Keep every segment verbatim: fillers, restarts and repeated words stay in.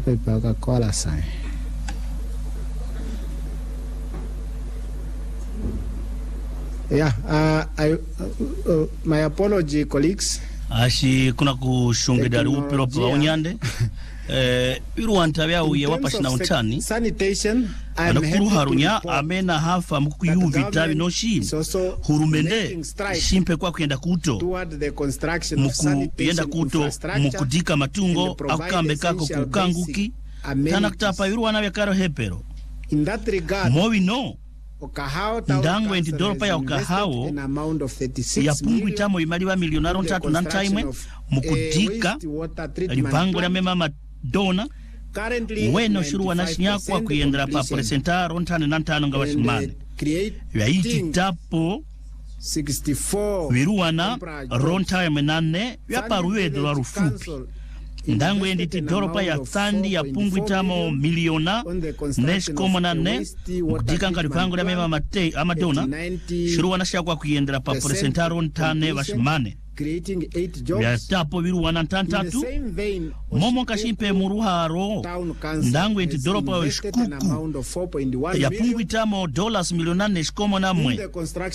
Happy Coca-Cola sign. Yeah, uh, I, uh, uh, my apology, colleagues. Ashi kuna kushungida rupiro pa unyande. Eh, iru wantabia uye wapashi na untani. Sanitation, Anakuru harunya amena hafa mkuyu vitabi no shi. Hurumende shimpe kwa kuenda kuto. Muku yenda kuto mukudika matungo akukambe kako kukanguki. Tanakutapa iru wanabia karo hepero. In that regard, Mowi no. Ndango enti doropa ya Okahao ya pungu itamo imaliwa milionaro ntatu na ntaimwe mukudika lipango ya mema madona weno shuru wanashinyakwa kuyendra pa presentaro ntane na ntano nga washimane ya iti tapo viruwana rontaime nane ya paruwe dola rufupi ndango endi ti doropa ya thandi ya pungu itamo miliona nesh komo na ne mukudika nga lipango ya mema mate amadona shuru wanashia kwa kuyendra pa presentaro ntane washimane ya tapo viru wanantantatu momo kashimpe muruharo ndangu enti doropa wa shkuku ya pungu itamo dollars milionane shkomo na mwe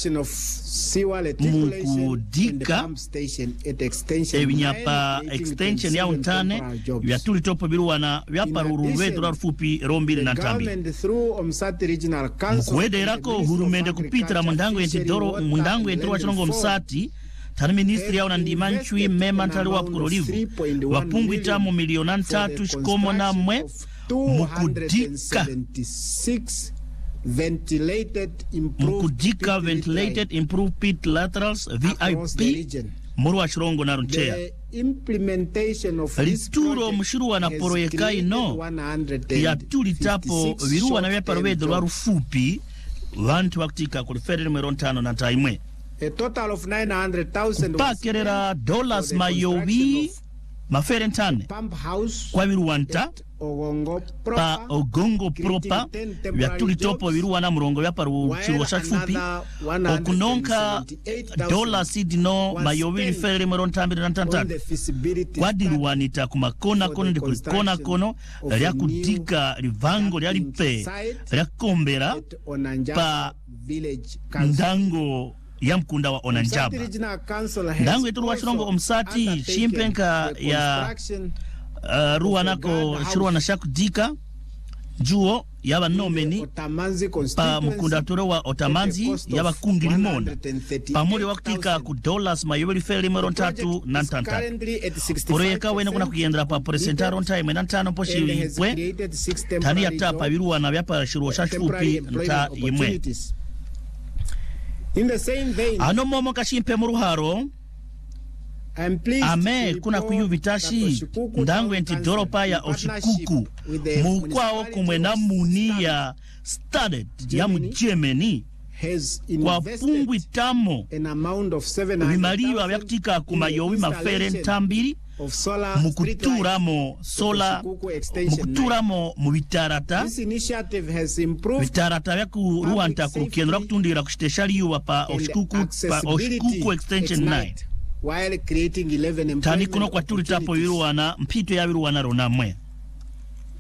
mukudika evinyapa extension ya untane ya tuli topo viru wana vyapa ruruwe dolar fupi rombili na tambi mkwede irako hurumende kupitira mundangu enti doro mundangu enti wachongo msati Tani ministri yao na ndimanchui mema ntali wa kurolivu wapungu itamo miliona ntatu shikomo na mwe mukudika mukudika ventilated improved pit laterals V I P muru wa shirongo na runchea lituro mshiru wana poroyeka ino ya tuli tapo viru wana wepa rowedo wa rufupi wantu wakutika kulifere mwerontano na taimwe a total of nine hundred thousand pakerera dollars mayowi maferentane pump house kwa viruwanta ogongo propa pa ogongo propa vya tulitopo viruwana murongo vya paru chiruwa shafupi okunonka dollars idino mayowi nifere mwerontambiri na ntantana kwa diruwanita kumakona kono ndi kulikona kono lia kudika livango lia lipe lia kombera pa ndango ya mkunda wa Onanjaba ndango ituru wa shirongo omsati shimpenka ya uh, ruwa nako shiruwa na shaku dika juo yaba nomeni pa mkunda turo wa Otamanzi yaba kungi limona pa mwole wakutika ku dollars mayobeli feli mero ntatu na ntantatu poroyeka wena kuna kuyendra pa presentaro ntaime na ntano poshi ilipwe tani ya tapa viruwa na vyapa shiruwa shachupi nta imwe in the same vein ano momo kashimpe muruharo ame kuna kuyuvitashi ndangu enti doropa ya Oshikuku mukwao kumwe na muni ya studded ya mjemeni kwa pungu itamo vimaliwa vyakutika kumayowi mafere ntambiri mukuturamo sola mukuturamo mubitarata bitarata vyaku ruwanta kurukenura kutundira kushiteshali yuwa pa Oshikuku pa Oshikuku extension nine while creating eleven tani kuno kwa tuli tapo viruwana mpito ya viruwana ronamwe